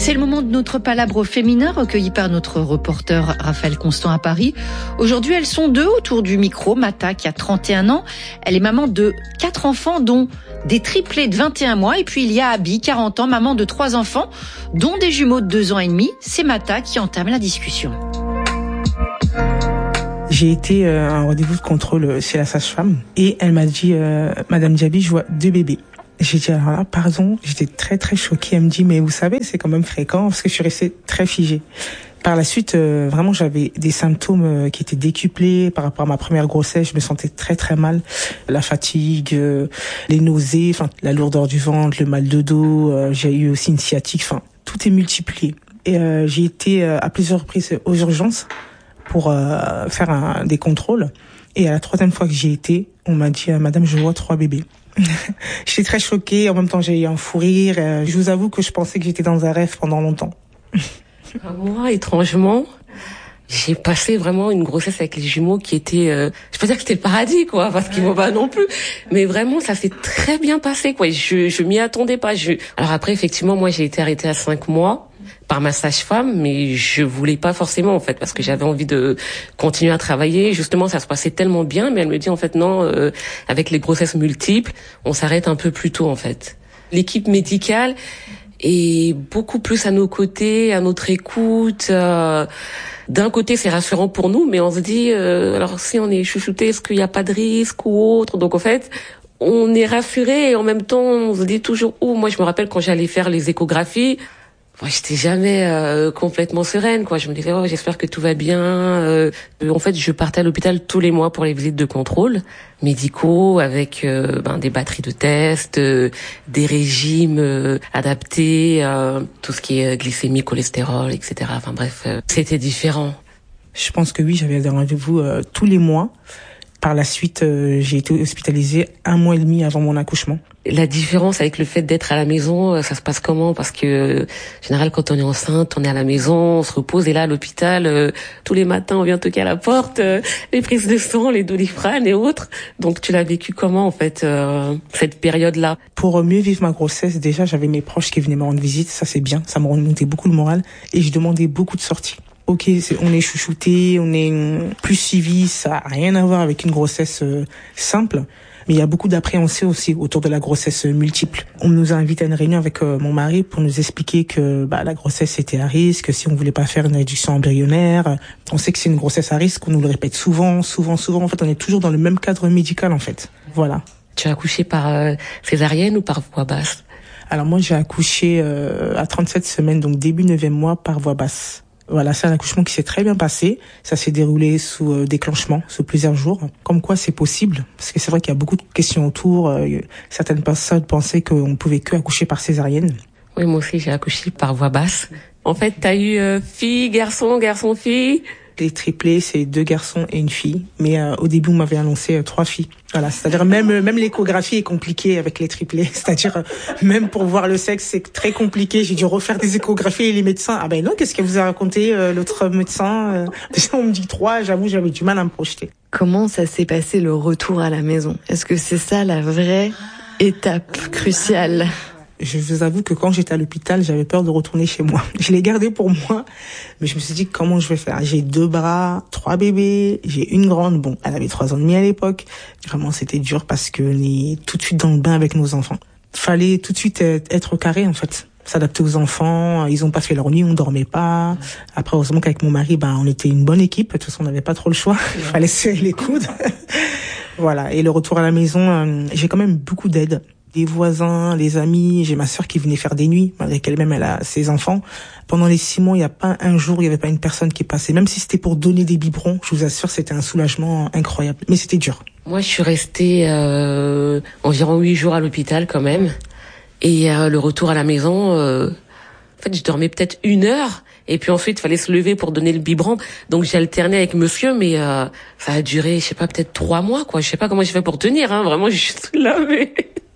C'est le moment de notre palabre féminin recueilli par notre reporter Raphaël Constant à Paris. Aujourd'hui, elles sont deux autour du micro. Mata, qui a 31 ans, elle est maman de 4 enfants, dont des triplés de 21 mois. Et puis il y a Abby, 40 ans, maman de 3 enfants, dont des jumeaux de 2 ans et demi. C'est Mata qui entame la discussion. J'ai été à un rendez-vous de contrôle chez la sage-femme et elle m'a dit Madame Diaby, je vois 2 bébés. J'ai dit alors là, pardon, j'étais très très choquée. Elle me dit mais vous savez, c'est quand même fréquent, parce que je suis restée très figée. Par la suite, vraiment j'avais des symptômes qui étaient décuplés par rapport à ma première grossesse. Je me sentais très très mal, la fatigue, les nausées, enfin la lourdeur du ventre, le mal de dos. J'ai eu aussi une sciatique, enfin tout est multiplié. Et j'ai été à plusieurs reprises aux urgences pour faire des contrôles. Et à la 3e fois que j'y étais, on m'a dit Madame, je vois 3 bébés. J'étais très choquée, en même temps j'ai eu un fou rire. Je vous avoue que je pensais que j'étais dans un rêve pendant longtemps. Moi, étrangement, j'ai passé vraiment une grossesse avec les jumeaux qui était, je peux pas dire que c'était le paradis, quoi, parce qu'ils vont pas non plus, mais vraiment ça s'est très bien passé, quoi. Je m'y attendais pas. Alors après, effectivement, moi j'ai été arrêtée à 5 mois par ma sage-femme, mais je voulais pas forcément, en fait, parce que j'avais envie de continuer à travailler. Justement, ça se passait tellement bien, mais elle me dit en fait non, avec les grossesses multiples, on s'arrête un peu plus tôt, en fait. L'équipe médicale est beaucoup plus à nos côtés, à notre écoute. D'un côté, c'est rassurant pour nous, mais on se dit, alors si on est chouchouté, est-ce qu'il n'y a pas de risque ou autre? Donc en fait, on est rassuré et en même temps, on se dit toujours, moi je me rappelle quand j'allais faire les échographies, moi, j'étais jamais complètement sereine, quoi. Je me disais, j'espère que tout va bien. En fait, je partais à l'hôpital tous les mois pour les visites de contrôle médicaux avec des batteries de tests, des régimes adaptés, tout ce qui est glycémie, cholestérol, etc. Enfin bref, c'était différent. Je pense que oui, j'avais des rendez-vous tous les mois. Par la suite, j'ai été hospitalisée 1 mois et demi avant mon accouchement. La différence avec le fait d'être à la maison, ça se passe comment? Parce que, en général, quand on est enceinte, on est à la maison, on se repose, et là, à l'hôpital, tous les matins, on vient toquer à la porte, les prises de sang, les Doliprane et autres. Donc, tu l'as vécu comment, en fait, cette période-là? Pour mieux vivre ma grossesse, déjà, j'avais mes proches qui venaient me rendre visite. Ça, c'est bien. Ça me remontait beaucoup le moral. Et je demandais beaucoup de sorties. Ok, on est chouchouté, on est plus suivi, ça a rien à voir avec une grossesse simple. Mais il y a beaucoup d'appréhension aussi autour de la grossesse multiple. On nous a invité à une réunion avec mon mari pour nous expliquer que la grossesse était à risque, si on voulait pas faire une réduction embryonnaire. On sait que c'est une grossesse à risque, on nous le répète souvent. En fait, on est toujours dans le même cadre médical, en fait. Voilà. Tu as accouché par césarienne ou par voie basse? Alors moi, j'ai accouché à 37 semaines, donc début 9e mois, par voie basse. Voilà, c'est un accouchement qui s'est très bien passé. Ça s'est déroulé sous déclenchement, sous plusieurs jours. Comme quoi c'est possible, parce que c'est vrai qu'il y a beaucoup de questions autour. Certaines personnes pensaient qu'on pouvait que accoucher par césarienne. Oui, moi aussi j'ai accouché par voie basse. En fait, t'as eu fille, garçon, fille. Les triplés, c'est 2 garçons et une fille. Mais au début, on m'avait annoncé 3 filles. Voilà, c'est-à-dire même l'échographie est compliquée avec les triplés. C'est-à-dire même pour voir le sexe, c'est très compliqué. J'ai dû refaire des échographies et les médecins. Ah ben non, qu'est-ce que vous a raconté l'autre médecin? Déjà, on me dit 3. J'avoue, j'avais du mal à me projeter. Comment ça s'est passé le retour à la maison? Est-ce que c'est ça la vraie étape cruciale? Je vous avoue que quand j'étais à l'hôpital, j'avais peur de retourner chez moi. Je l'ai gardé pour moi, mais je me suis dit comment je vais faire. J'ai 2 bras, 3 bébés, j'ai une grande. Bon, elle avait 3 ans et demi à l'époque. Vraiment, c'était dur parce que on est tout de suite dans le bain avec nos enfants. Fallait tout de suite être au carré, en fait. S'adapter aux enfants. Ils ont pas fait leur nuit, on dormait pas. Après, heureusement qu'avec mon mari, on était une bonne équipe. De toute façon, on n'avait pas trop le choix. Il fallait serrer les coudes. Voilà. Et le retour à la maison, j'ai quand même beaucoup d'aide. Les voisins, les amis, j'ai ma sœur qui venait faire des nuits, malgré qu'elle-même elle a ses enfants. Pendant les 6 mois, il n'y a pas un jour, il n'y avait pas une personne qui passait. Même si c'était pour donner des biberons, je vous assure, c'était un soulagement incroyable. Mais c'était dur. Moi, je suis restée environ 8 jours à l'hôpital quand même. Et le retour à la maison, en fait, je dormais peut-être 1 heure. Et puis ensuite, il fallait se lever pour donner le biberon. Donc j'ai alterné avec monsieur, mais ça a duré, je sais pas, peut-être 3 mois, quoi. Je sais pas comment j'ai fait pour tenir, hein. Vraiment, je suis là, mais...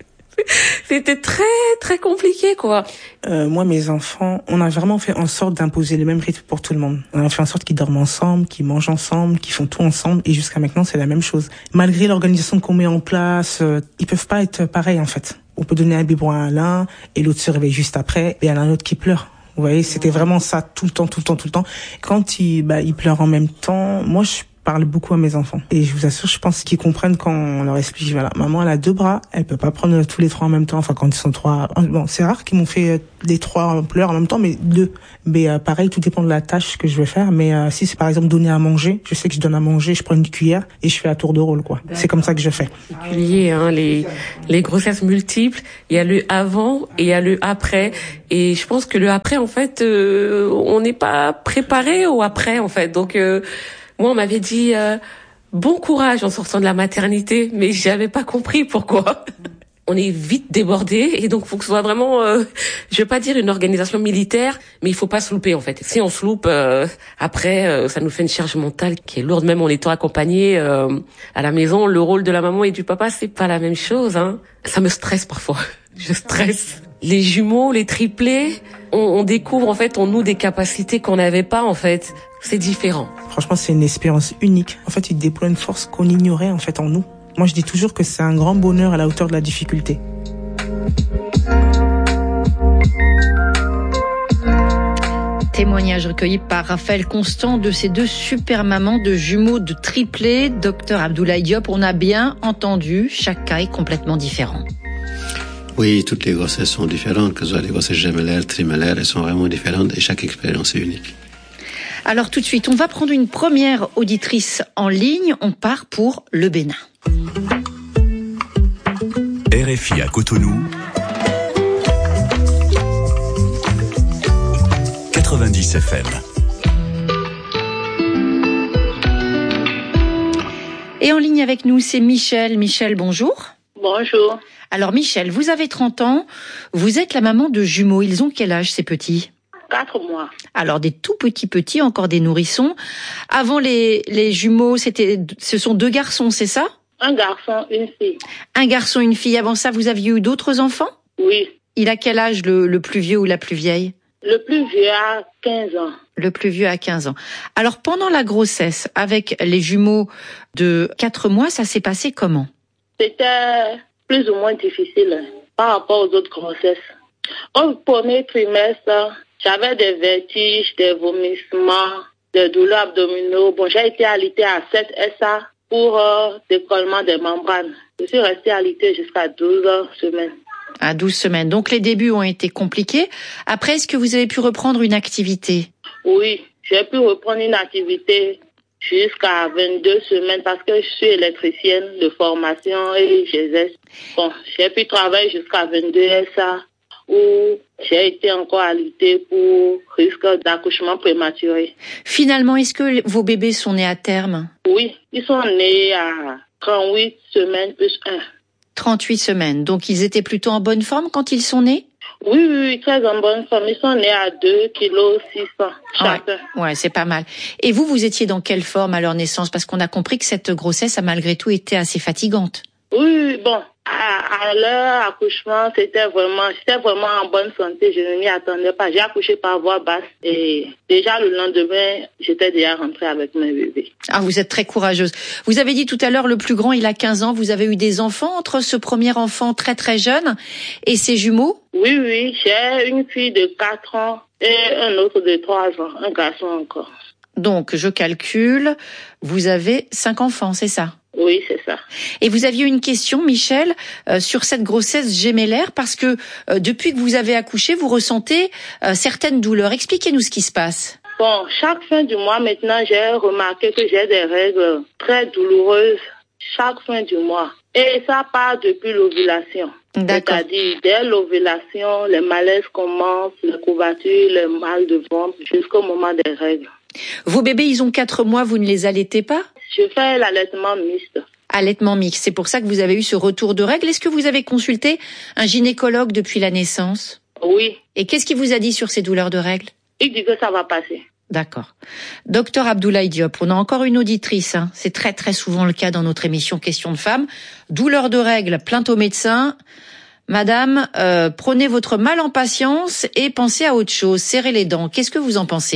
C'était très, très compliqué, quoi. Moi, mes enfants, on a vraiment fait en sorte d'imposer le même rythme pour tout le monde. On a fait en sorte qu'ils dorment ensemble, qu'ils mangent ensemble, qu'ils font tout ensemble. Et jusqu'à maintenant, c'est la même chose. Malgré l'organisation qu'on met en place, ils peuvent pas être pareils, en fait. On peut donner un biberon à l'un et l'autre se réveille juste après et il y en a un autre qui pleure. Vous voyez, c'était vraiment ça tout le temps. Quand il pleure en même temps, moi je parle beaucoup à mes enfants. Et je vous assure, je pense qu'ils comprennent quand on leur explique, voilà, maman elle a 2 bras, elle peut pas prendre tous les 3 en même temps. Enfin, quand ils sont 3, bon, c'est rare qu'ils m'ont fait les 3 pleurs en même temps, mais 2. Mais pareil, tout dépend de la tâche que je vais faire. Mais si c'est par exemple donner à manger, je sais que je donne à manger, je prends une cuillère et je fais à tour de rôle, quoi. C'est comme ça que je fais. Les grossesses multiples, il y a le avant et il y a le après. Et je pense que le après, en fait, on n'est pas préparé au après, en fait. Donc moi, on m'avait dit bon courage en sortant de la maternité, mais j'avais pas compris pourquoi. On est vite débordé et donc faut que ce soit vraiment, je vais pas dire une organisation militaire, mais il faut pas se louper en fait. Si on se loupe, après, ça nous fait une charge mentale qui est lourde, même en étant accompagné à la maison. Le rôle de la maman et du papa, c'est pas la même chose. Hein. Ça me stresse parfois. Je stresse. Les jumeaux, les triplés, on découvre en fait en nous des capacités qu'on n'avait pas en fait. C'est différent. Franchement, c'est une expérience unique. En fait, il déploie une force qu'on ignorait en fait en nous. Moi, je dis toujours que c'est un grand bonheur à la hauteur de la difficulté. Témoignage recueilli par Raphaël Constant de ces 2 super mamans de jumeaux de triplés. Docteur Abdoulaye Diop, on a bien entendu, chaque cas est complètement différent. Oui, toutes les grossesses sont différentes, que ce soit les grossesses gemellaires, trimellaires, elles sont vraiment différentes et chaque expérience est unique. Alors tout de suite, on va prendre une première auditrice en ligne. On part pour le Bénin. RFI à Cotonou, 90 FM. Et en ligne avec nous, c'est Michel. Michel, bonjour. Bonjour. Alors Michel, vous avez 30 ans, vous êtes la maman de jumeaux. Ils ont quel âge ces petits ? 4 mois. Alors des tout petits, encore des nourrissons. Avant les jumeaux, ce sont 2 garçons, c'est ça ? Un garçon, une fille. Un garçon, une fille. Avant ça, vous aviez eu d'autres enfants ? Oui. Il a quel âge le plus vieux ou la plus vieille ? Le plus vieux a 15 ans. Le plus vieux a 15 ans. Alors pendant la grossesse, avec les jumeaux de 4 mois, ça s'est passé comment ? C'était plus ou moins difficile par rapport aux autres grossesses. Au premier trimestre, j'avais des vertiges, des vomissements, des douleurs abdominaux. Bon, j'ai été alitée à 7 SA pour décollement des membranes. Je suis restée alitée jusqu'à 12 semaines. À 12 semaines. Donc les débuts ont été compliqués. Après, est-ce que vous avez pu reprendre une activité ? Oui, j'ai pu reprendre une activité jusqu'à 22 semaines parce que je suis électricienne de formation et j'exerce. Bon, j'ai pu travailler jusqu'à 22 SA où j'ai été encore alitée pour risque d'accouchement prématuré. Finalement, est-ce que vos bébés sont nés à terme ? Oui, ils sont nés à 38 semaines plus 1. 38 semaines. Donc ils étaient plutôt en bonne forme quand ils sont nés ? Oui, très en bonne forme. Ils sont nés à 2,6 kg chacun. Ouais, c'est pas mal. Et vous étiez dans quelle forme à leur naissance ? Parce qu'on a compris que cette grossesse a malgré tout été assez fatigante. Oui, bon, à leur accouchement, j'étais vraiment en bonne santé, je ne m'y attendais pas. J'ai accouché par voie basse et déjà le lendemain, j'étais déjà rentrée avec mes bébés. Ah, vous êtes très courageuse. Vous avez dit tout à l'heure, le plus grand, il a 15 ans. Vous avez eu des enfants entre ce premier enfant très très jeune et ses jumeaux ? Oui, j'ai une fille de 4 ans et un autre de 3 ans, un garçon encore. Donc, je calcule, vous avez 5 enfants, c'est ça ? Oui, c'est ça. Et vous aviez une question, Michel, sur cette grossesse gémellaire, parce que depuis que vous avez accouché, vous ressentez certaines douleurs. Expliquez-nous ce qui se passe. Bon, chaque fin du mois, maintenant, j'ai remarqué que j'ai des règles très douloureuses chaque fin du mois. Et ça part depuis l'ovulation. D'accord. C'est-à-dire, dès l'ovulation, les malaises commencent, les courbatures, les mal de ventre, jusqu'au moment des règles. Vos bébés, ils ont 4 mois, vous ne les allaitez pas ? Je fais l'allaitement mixte. Allaitement mixte, c'est pour ça que vous avez eu ce retour de règles. Est-ce que vous avez consulté un gynécologue depuis la naissance ? Oui. Et qu'est-ce qu'il vous a dit sur ces douleurs de règles ? Il dit que ça va passer. D'accord. Docteur Abdoulaye Diop, on a encore une auditrice. C'est très très souvent le cas dans notre émission Questions de femmes. Douleurs de règles, plainte au médecin. Madame, prenez votre mal en patience et pensez à autre chose. Serrez les dents. Qu'est-ce que vous en pensez ?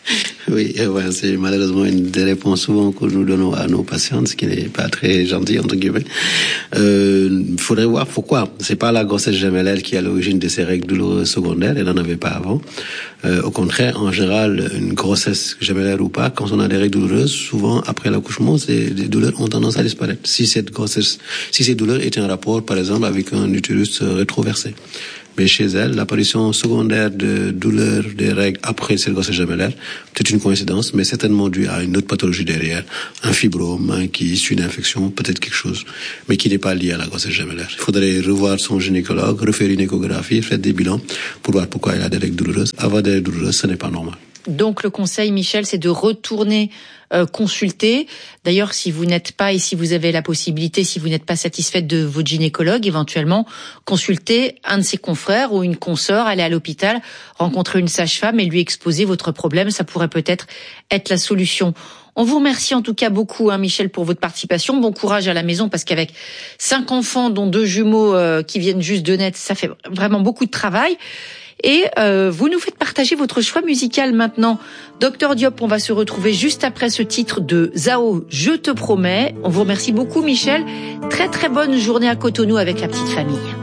Oui, ouais, c'est malheureusement une des réponses souvent que nous donnons à nos patientes, ce qui n'est pas très gentil, entre guillemets. Faudrait voir pourquoi. C'est pas la grossesse gemellaire qui est à l'origine de ces règles douloureuses secondaires, elle n'en avait pas avant. Au contraire, en général, une grossesse gemellaire ou pas, quand on a des règles douloureuses, souvent, après l'accouchement, les douleurs ont tendance à disparaître. Si ces douleurs étaient en rapport, par exemple, avec un utérus rétroversé. Mais chez elle, l'apparition secondaire de douleurs des règles après cette grossesse gemellaire, peut-être une coïncidence, mais certainement due à une autre pathologie derrière, un fibrome qui est issu d'infection, peut-être quelque chose, mais qui n'est pas lié à la grossesse gemellaire. Il faudrait revoir son gynécologue, refaire une échographie, faire des bilans pour voir pourquoi il a des règles douloureuses. Avoir des règles douloureuses, ce n'est pas normal. Donc le conseil, Michel, c'est de retourner consulter. D'ailleurs, si vous n'êtes pas, et si vous avez la possibilité, si vous n'êtes pas satisfaite de votre gynécologue, éventuellement, consulter un de ses confrères ou une consoeur, aller à l'hôpital, rencontrer une sage-femme et lui exposer votre problème. Ça pourrait peut-être être la solution. On vous remercie en tout cas beaucoup, Michel, pour votre participation. Bon courage à la maison, parce qu'avec 5 enfants, dont 2 jumeaux qui viennent juste de naître, ça fait vraiment beaucoup de travail. Et vous nous faites partager votre choix musical maintenant. Dr Diop, on va se retrouver juste après ce titre de Zao, Je te promets. On vous remercie beaucoup, Michel. Très très bonne journée à Cotonou avec la petite famille.